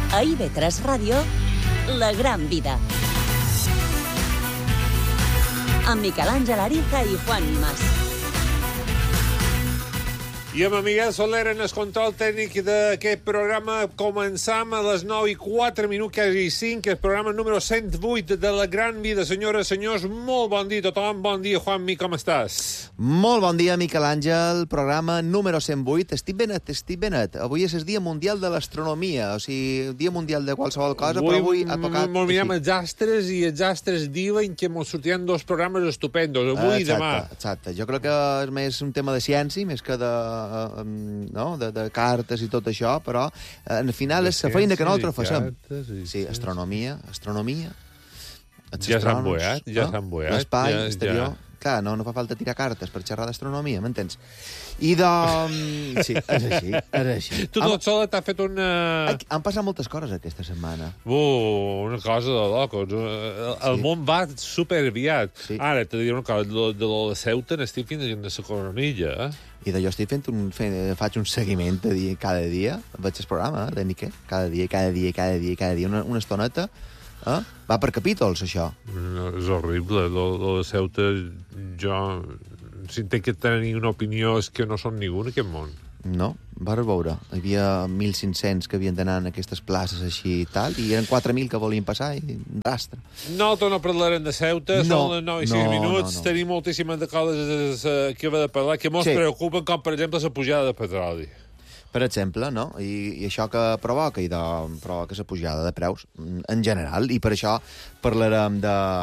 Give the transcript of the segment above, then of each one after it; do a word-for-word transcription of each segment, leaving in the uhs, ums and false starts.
A I V tres Ràdio, La Gran Vida. Amb Miquel Àngel Ariza i Juan Mas. I amb Miguel Soler en el control tècnic d'aquest programa. Començam a les nou i quatre minuts, quasi cinc, el programa número cent vuit de La Gran Vida. Senyores, senyors, molt bon dia a tothom. Bon dia, Juanmi, com estàs? Molt bon dia, Miquel Àngel. Programa número cent vuit. Estic benet, estic benet. Avui és el Dia Mundial de l'Astronomia, o sigui, Dia Mundial de qualsevol cosa, però avui ha tocat... Molt mirem els astres i els astres diuen que ens sortiran dos programes estupendos, avui i demà. Exacte, jo crec que és més un tema de ciència, més que de... no? de, de cartes i tot això, però al final és la feina que nosaltres facem. Sí, astronomia, astronomia. Ja s'han boiat, ja s'han boiat. L'espai, l'exterior. Clar, no, no fa falta tirar cartes per xerrar d'astronomia, m'entens? I doncs... Sí, és així, és així. Tu tot sola t'has fet una... Han passat moltes coses aquesta setmana. Uh, una cosa de locos. El sí. Món va superaviat. Sí. Ara, t'he de dir una cosa, de, de la Ceuta n'estic fins a la coronilla, eh? I d'allò estic fent un, fent, faig un seguiment de dia, cada dia, veig el programa de Miquel, cada dia, cada dia, cada dia, cada dia, una, una estoneta. Eh? Va per capítols, això. No, és horrible. Lo, lo de Ceuta, jo... Si entenc que tenir una opinió és que no són ningú en aquest món. No, vas veure. Hi havia mil cinc-cents que havien d'anar en aquestes places així i tal, i eren quatre mil que volien passar i un rastre. No, no parlarem de Ceuta, no, són les nou i sis no, minuts, no, no. Tenim moltíssimes de coses que va de parlar, que mos sí. preocupen, com per exemple la pujada de petroli. Per exemple, no? I, i això que provoca, i de, provoca la pujada de preus en general, i per això parlarem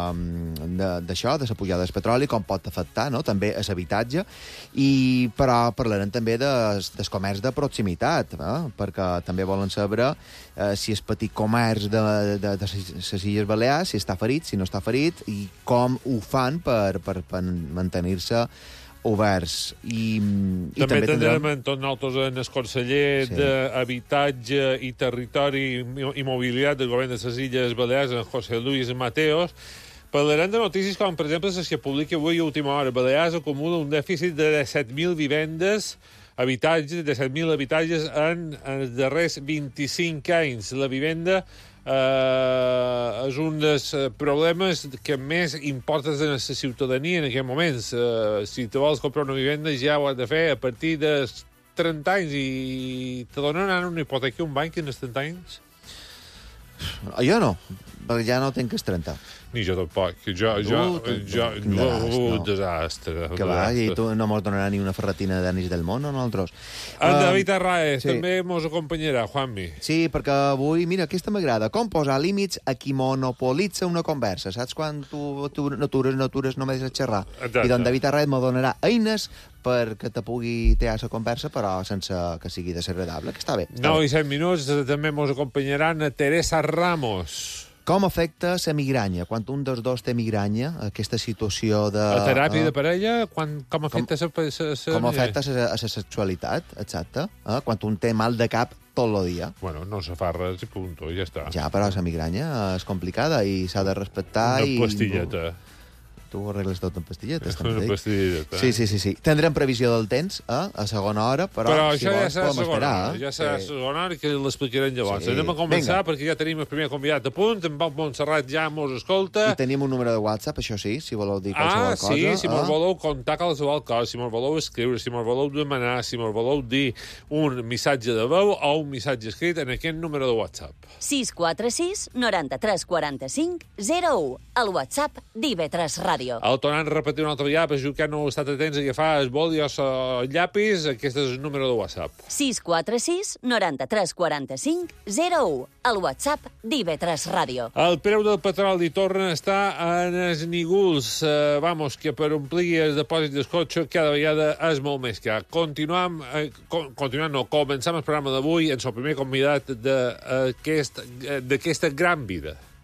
d'això, de, de, de la pujada del petroli, com pot afectar, no? També a l'habitatge, i però parlarem també de, del comerç de proximitat, eh? Perquè també volen saber eh, si el petit comerç de, de, de les Illes Balears, si està ferit, si no està ferit, i com ho fan per, per, per mantenir-se oberts. I, i també, també tindrem tindrem en tots nosaltres en el conseller sí. d'Habitatge i Territori i Mobilitat del govern de les Illes Balears, en José Luis Mateos. Parlarem de notícies com, per exemple, les que publica avui a última hora. Balears acumula un dèficit de set mil vivendes, habitatges, de set mil habitatges en, en els darrers vint-i-cinc anys. La vivenda Uh, és un dels problemes que més importa a la ciutadania en aquest moments. Uh, si te vols comprar una vivenda ja ho has de fer a partir de trenta anys i te donen una hipoteca un banc en els trenta anys? Jo no, perquè ja no tenc els trenta. Ni jo tampoc. Jo, jo, uh, jo, un desastre. Un desastre. Que va, i tu no mos donarà ni una ferretina d'anís del món o nosaltres. En um, David Arraez sí. també mos acompanyarà, Juanmi. Sí, perquè avui, mira, aquesta m'agrada. Com posar límits a qui monopolitza una conversa. Saps quan tu, tu no atures, no atures, no me deixes xerrar? Exacte. I doncs David Arraez me donarà eines perquè te pugui tear la conversa, però sense que sigui desagradable, que està bé. nou i set minuts, també mos acompanyaran a Teresa Ramos. Com afecta la migranya? Quan un dels dos té migranya, aquesta situació de... La teràpia uh, de parella, quan, com afecta com, sa, sa, sa... com afecta a la sexualitat, exacte. Uh, quan un té mal de cap tot el dia. Bueno, no se fa res i punt, ja està. Ja, però la migranya és complicada i s'ha de respectar. Una i... pastilleta. Tu ho arregles tot en pastilletes, també. Una pastilleta. Sí, sí, sí, sí. Tindrem previsió del temps, eh, a segona hora, però, però si vols, ja podem esperar. Eh? Ja serà sí. segona hora que l'explicarem llavors. Sí. Anem a començar, Venga. Perquè ja tenim el primer convidat a punt, en Pau Montserrat ja mos escolta. I tenim un número de WhatsApp, això sí, si voleu dir qualsevol ah, cosa. Ah, sí, si mos eh? voleu contar qualsevol cosa, si mos voleu escriure, si mos voleu demanar, si mos voleu dir un missatge de veu o un missatge escrit en aquest número de WhatsApp. sis quatre sis, noranta-tres, quaranta-cinc, zero u, el WhatsApp d'I V tres Ràdio. El tornant repetir una altra vegada, per que no heu estat atents a agafar el bol i el llapis, aquest és el número de WhatsApp. sis quatre sis, noranta-tres, quaranta-cinc, zero u, el WhatsApp d'I V tres Ràdio. El preu del petroli torna a estar en els nígols. Uh, vamos, que per omplir el depòsit del cotxe cada vegada és molt més car. Continuam, eh, con, continuam, no, començam el programa d'avui en el primer convidat d'aquesta gran vida.